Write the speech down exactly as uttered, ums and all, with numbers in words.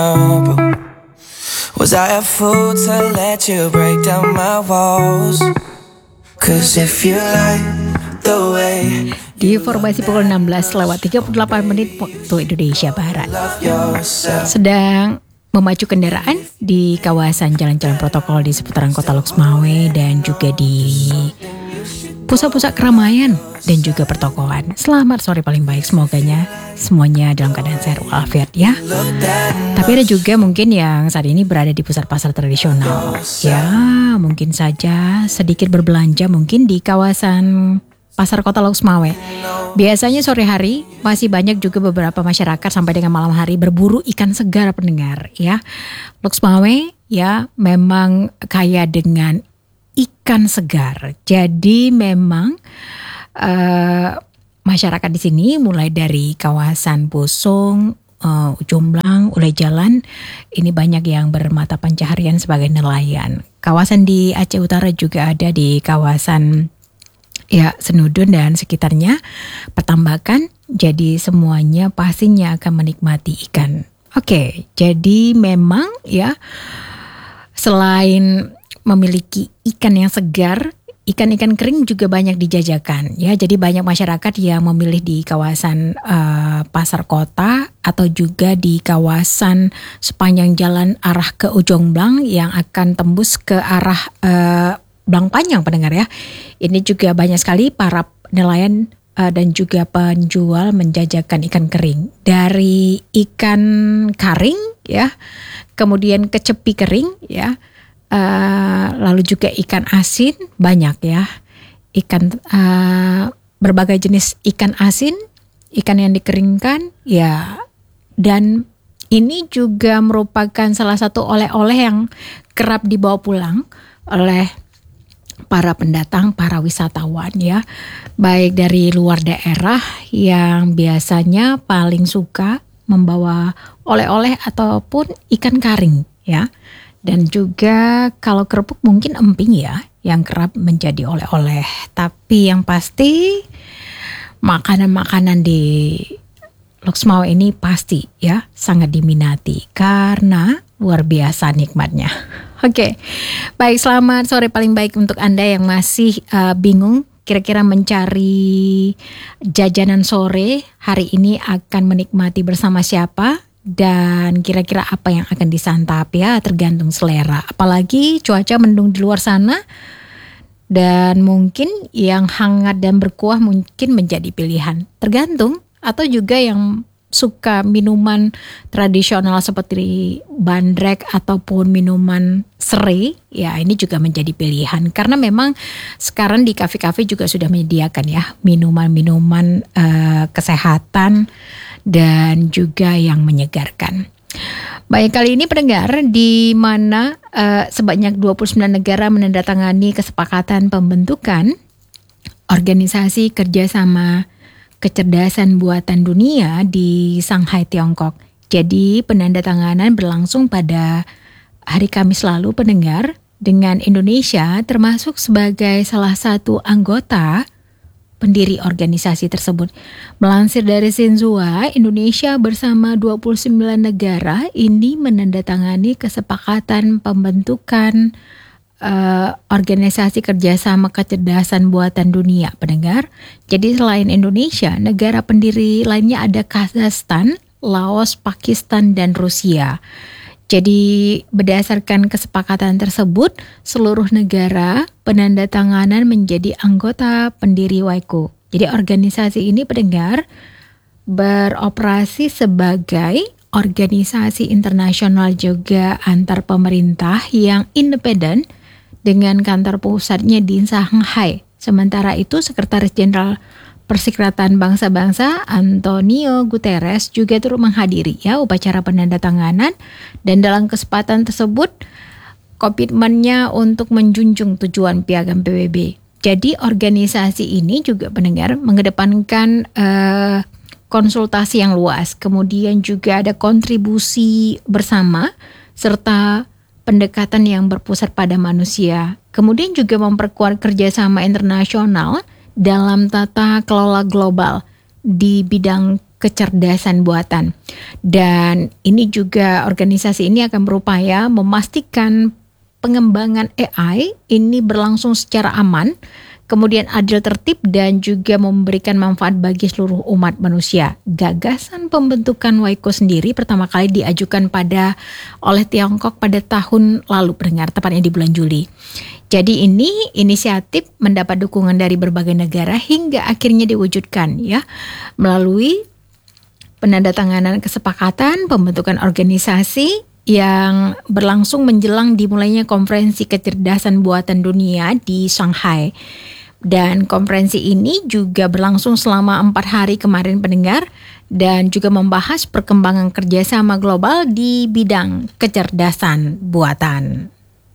Was I a fool to let you break down my walls? Cause if you like the way Di formasi pukul enam belas lewat tiga puluh delapan menit waktu Indonesia Barat, sedang memacu kendaraan di kawasan jalan-jalan protokol di seputaran kota Loksmawe dan juga di pusat-pusat keramaian dan juga pertokoan. Selamat sore paling baik, semoganya semuanya dalam keadaan sehat walafiat ya. Tapi ada juga mungkin yang saat ini berada di pusat pasar tradisional. Ya, mungkin saja sedikit berbelanja mungkin di kawasan pasar kota Loksmawe. Biasanya sore hari masih banyak juga beberapa masyarakat sampai dengan malam hari berburu ikan segar pendengar ya. Loksmawe ya memang kaya dengan ikan segar. Jadi memang uh, masyarakat di sini mulai dari kawasan Bosong, uh, Jomblang, Ulai Jalan, ini banyak yang bermata pencaharian sebagai nelayan. Kawasan di Aceh Utara juga ada di kawasan ya Senudun dan sekitarnya Petambakan. Jadi semuanya pastinya akan menikmati ikan. Oke, jadi memang ya selain memiliki ikan yang segar, ikan-ikan kering juga banyak dijajakan ya. Jadi banyak masyarakat yang memilih di kawasan uh, pasar kota atau juga di kawasan sepanjang jalan arah ke Ujung Blang yang akan tembus ke arah uh, Blang Panjang pendengar ya. Ini juga banyak sekali para nelayan uh, dan juga penjual menjajakan ikan kering. Dari ikan karing ya, kemudian kecepi kering ya. Uh, lalu juga ikan asin banyak ya, ikan uh, berbagai jenis ikan asin, ikan yang dikeringkan ya, dan ini juga merupakan salah satu oleh-oleh yang kerap dibawa pulang oleh para pendatang, para wisatawan ya, baik dari luar daerah yang biasanya paling suka membawa oleh-oleh ataupun ikan karing ya. Dan juga kalau kerupuk mungkin emping ya yang kerap menjadi oleh-oleh. Tapi yang pasti makanan-makanan di Loksmawe ini pasti ya sangat diminati karena luar biasa nikmatnya. Oke, baik, selamat sore paling baik untuk Anda yang masih uh, bingung kira-kira mencari jajanan sore hari ini akan menikmati bersama siapa. Dan kira-kira apa yang akan disantap ya, tergantung selera. Apalagi cuaca mendung di luar sana. Dan mungkin yang hangat dan berkuah mungkin menjadi pilihan. Tergantung, atau juga yang suka minuman tradisional seperti bandrek ataupun minuman serai, ya ini juga menjadi pilihan. Karena memang sekarang di kafe-kafe juga sudah menyediakan ya minuman-minuman uh, kesehatan dan juga yang menyegarkan. Baik, kali ini pendengar, di mana uh, sebanyak dua puluh sembilan negara menandatangani kesepakatan pembentukan Organisasi Kerjasama Kecerdasan Buatan Dunia di Shanghai, Tiongkok. Jadi penandatanganan berlangsung pada hari Kamis lalu pendengar, dengan Indonesia termasuk sebagai salah satu anggota pendiri organisasi tersebut. Melansir dari Xinhua, Indonesia bersama dua puluh sembilan negara ini menandatangani kesepakatan pembentukan uh, Organisasi Kerjasama Kecerdasan Buatan Dunia, pendengar. Jadi selain Indonesia, negara pendiri lainnya ada Kazakhstan, Laos, Pakistan, dan Rusia. Jadi berdasarkan kesepakatan tersebut, seluruh negara penandatanganan menjadi anggota pendiri W I C O. Jadi organisasi ini pendengar beroperasi sebagai organisasi internasional juga antar pemerintah yang independen dengan kantor pusatnya di Shanghai. Sementara itu Sekretaris Jenderal Perserikatan Bangsa-Bangsa Antonio Guterres juga turut menghadiri ya upacara penandatanganan, dan dalam kesempatan tersebut komitmennya untuk menjunjung tujuan piagam P B B. Jadi organisasi ini juga pendengar mengedepankan uh, konsultasi yang luas, kemudian juga ada kontribusi bersama serta pendekatan yang berpusat pada manusia. Kemudian juga memperkuat kerjasama internasional dalam tata kelola global di bidang kecerdasan buatan. Dan ini juga organisasi ini akan berupaya memastikan pengembangan A I ini berlangsung secara aman, kemudian adil, tertib, dan juga memberikan manfaat bagi seluruh umat manusia. Gagasan pembentukan WICO sendiri pertama kali diajukan pada oleh Tiongkok pada tahun lalu, pendengar, tepatnya di bulan Juli. Jadi ini inisiatif mendapat dukungan dari berbagai negara hingga akhirnya diwujudkan ya melalui penandatanganan kesepakatan pembentukan organisasi yang berlangsung menjelang dimulainya konferensi kecerdasan buatan dunia di Shanghai. Dan konferensi ini juga berlangsung selama empat hari kemarin, pendengar, dan juga membahas perkembangan kerjasama global di bidang kecerdasan buatan.